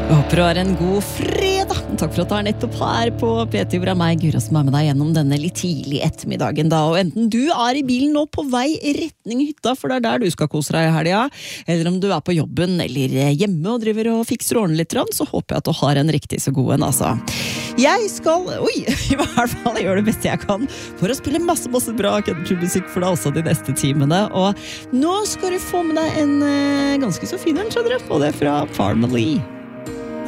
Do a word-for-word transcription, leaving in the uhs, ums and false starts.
Jeg håper du har en god fredag. Takk for at du er nettopp her på P T, hvor er meg, Gura, som er med deg gjennom denne litt tidlig ettermiddagen da. Og enten du er i bilen nå på vei i retning hytta, for det er der du skal kose deg i helga, eller om du er på jobben eller hjemme og driver og fikser ordene litt, så håper jeg at du har en riktig så god en, altså. Jeg skal, oi, i hvert fall jeg gjør det beste jeg kan for å spille masse, masse bra countrymusikk for deg også de neste timene. Og nå skal du få med deg en ganske så fin en, skjønner du, og det er fra Parmalee.